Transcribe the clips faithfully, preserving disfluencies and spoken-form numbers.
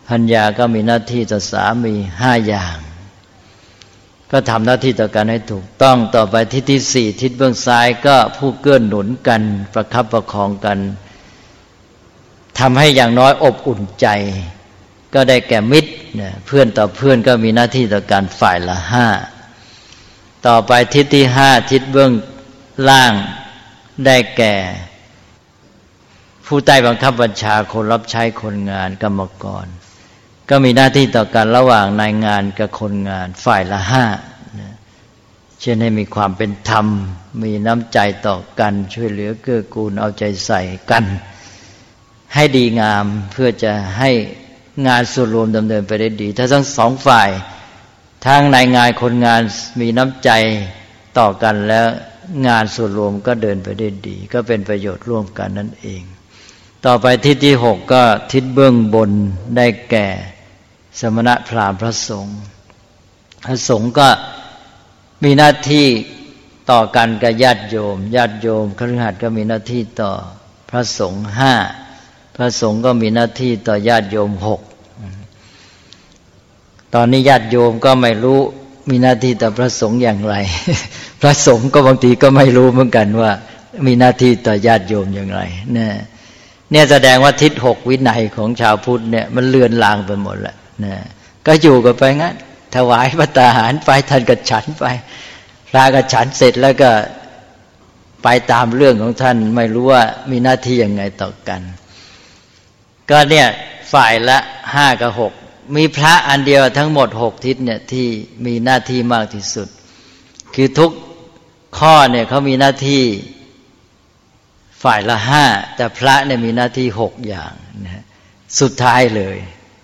ภรรยาก็มีหน้าที่ต่อสามีห้าอย่างก็ทำหน้าที่ต่อกันให้ถูกต้องต่อไปทิศที่สี่ทิศเบื้องซ้ายก็ผู้เกื้อหนุนกันประคับประคองกันทำให้อย่างน้อยอบอุ่นใจก็ได้แก่มิตรเพื่อนต่อเพื่อนก็มีหน้าที่ต่อการฝ่ายละห้าต่อไปทิศที่ห้าทิศเบื้องล่างได้แก่ผู้ใต้บังคับบัญชาคนรับใช้คนงานกรรมกรก็มีหน้าที่ต่อกันระหว่างนายงานกับคนงานฝ่ายละห้าเช่นให้มีความเป็นธรรมมีน้ำใจต่อกันช่วยเหลือเกื้อกูลเอาใจใส่กันให้ดีงามเพื่อจะให้งานส่วนรวมดำเนินไปได้ดีถ้าทั้งสองฝ่ายทั้งนายงานคนงานมีน้ำใจต่อกันแล้วงานส่วนรวมก็เดินไปได้ดีก็เป็นประโยชน์ร่วมกันนั่นเองต่อไปทิศที่หกก็ทิศเบื้องบนได้แก่สมณพราหมณ์พระสงฆ์พระสงฆ์ก็มีหน้าที่ต่อกันกับญาติโยมญาติโยมคฤหัสถ์ก็มีหน้าที่ต่อพระสงฆ์ห้าพระสงฆ์ก็มีหน้าที่ต่อญาติโยมหกตอนนี้ญาติโยมก็ไม่รู้มีหน้าที่ต่อพระสงฆ์อย่างไร พระสงฆ์ก็บางทีก็ไม่รู้เหมือนกันว่ามีหน้าที่ต่อญาติโยมอย่างไรเนี่ยเนี่ยแสดงว่าทิศหกวินัยของชาวพุทธเนี่ยมันเลือนลางไปหมดแล้วนะก็อยู่กันไปงั้นถวายภัตตาหารไปท่านก็ฉันไปพระก็ฉันเสร็จแล้วก็ไปตามเรื่องของท่านไม่รู้ว่ามีหน้าที่ยังไงต่อกันก็เนี่ยฝ่ายละห้ากับหกมีพระอันเดียวทั้งหมดหกทิศเนี่ยที่มีหน้าที่มากที่สุดคือทุกข้อเนี่ยเขามีหน้าที่ฝ่ายละห้าแต่พระเนี่ยมีหน้าที่หกอย่างนะสุดท้ายเลย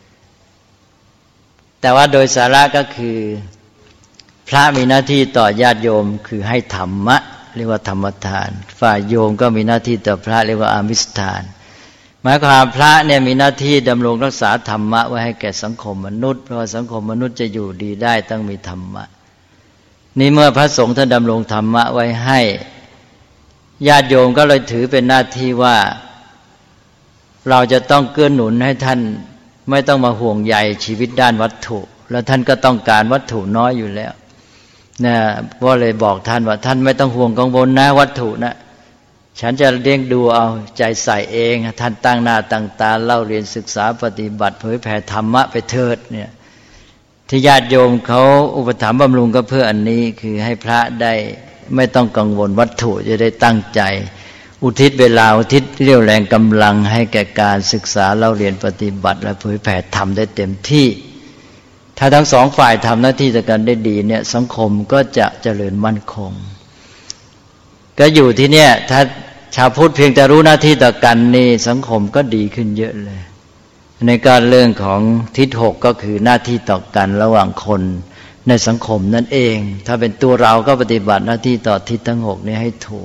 แต่ว่าโดยสาระก็คือพระมีหน้าที่ต่อญาติโยมคือให้ธรรมะเรียกว่าธรรมทานฝ่ายโยมก็มีหน้าที่ต่อพระเรียกว่าอามิสทานหมายความพระเนี่ยมีหน้าที่ดำรงรักษาธรรมะไว้ให้แก่สังคมมนุษย์เพราะว่าสังคมมนุษย์จะอยู่ดีได้ต้องมีธรรมะนี่เมื่อพระสงฆ์ท่านดำรงธรรมะไว้ให้ญาติโยมก็เลยถือเป็นหน้าที่ว่าเราจะต้องเกื้อหนุนให้ท่านไม่ต้องมาห่วงใยชีวิตด้านวัตถุแล้วท่านก็ต้องการวัตถุน้อยอยู่แล้วนะก็เลยบอกท่านว่าท่านไม่ต้องห่วงกังวลนะวัตถุนะฉันจะเลี้ยงดูเอาใจใส่เองท่านตั้งหน้าตั้งตาเล่าเรียนศึกษาปฏิบัติเผยแผ่ธรรมะไปเถิดเนี่ยที่ญาติโยมเขาอุปถัมภ์บำรุงก็เพื่ออันนี้คือให้พระได้ไม่ต้องกังวลวัตถุจะได้ตั้งใจอุทิศเวลาอุทิศเรี่ยวแรงกำลังให้แก่การศึกษาเล่าเรียนปฏิบัติและเผยแผ่ธรรมได้เต็มที่ถ้าทั้งสองฝ่ายทำหน้าที่ต่อกันได้ดีเนี่ยสังคมก็จะเจริญมั่นคงก็อยู่ที่เนี่ยถ้าชาวพุทธเพียงแต่รู้หน้าที่ต่อกันนี่สังคมก็ดีขึ้นเยอะเลยในการเรื่องของทิศหกก็คือหน้าที่ต่อกันระหว่างคนในสังคมนั่นเองถ้าเป็นตัวเราก็ปฏิบัติหน้าที่ต่อทิศทั้งหกนี้ให้ถูก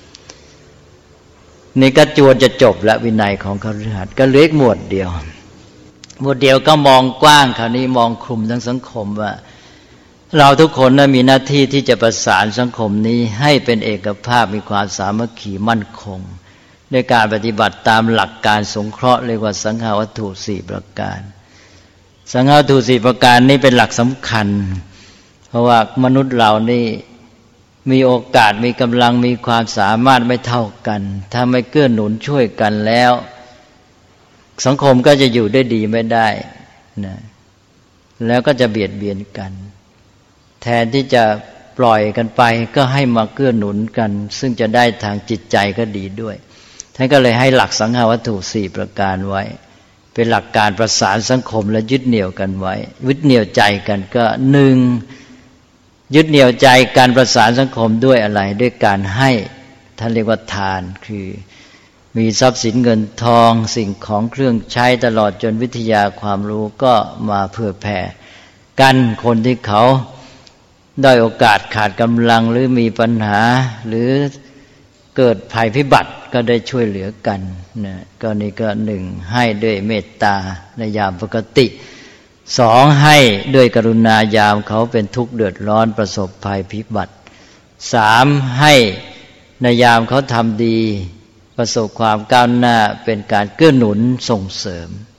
นี่ก็จวนจะจบแล้ววินัยของคฤหัสถ์ก็เหลืออีกหมวดเดียวหมวดเดียวก็มองกว้างคราวนี้มองคลุมทั้งสังคมว่าเราทุกคนมีหน้าที่ที่จะประสานสังคมนี้ให้เป็นเอกภาพมีความสามัคคีมั่นคงในการปฏิบัติตามหลักการสงเคราะห์เรียกว่าสังฆาวัตถุสี่ประการสังฆาวัตถุสี่ประการนี้เป็นหลักสำคัญเพราะว่ามนุษย์เรานี่มีโอกาสมีกำลังมีความสามารถไม่เท่ากันถ้าไม่เกื้อหนุนช่วยกันแล้วสังคมก็จะอยู่ได้ดีไม่ได้นะแล้วก็จะเบียดเบียนกันแทนที่จะปล่อยกันไปก็ให้มาเกื้อหนุนกันซึ่งจะได้ทางจิตใจก็ดีด้วยท่านก็เลยให้หลักสังฆาวัตถุสี่ประการไว้เป็นหลักการประสานสังคมและยึดเหนี่ยวกันไว้ยึดเหนี่ยวใจกันก็หนึ่งยึดเหนี่ยวใจการประสานสังคมด้วยอะไรด้วยการให้ท่านเรียกว่าทานคือมีทรัพย์สินเงินทองสิ่งของเครื่องใช้ตลอดจนวิทยาความรู้ก็มาเผื่อแผ่กันคนที่เขาได้โอกาสขาดกำลังหรือมีปัญหาหรือเกิดภัยพิบัติก็ได้ช่วยเหลือกันนะก็นี่ก็หนึ่งให้ด้วยเมตตาในยามปกติสองให้ด้วยกรุณายามเขาเป็นทุกข์เดือดร้อนประสบภัยพิบัติสามให้ในยามเขาทำดีประสบความก้าวหน้าเป็นการเกื้อหนุนส่งเสริม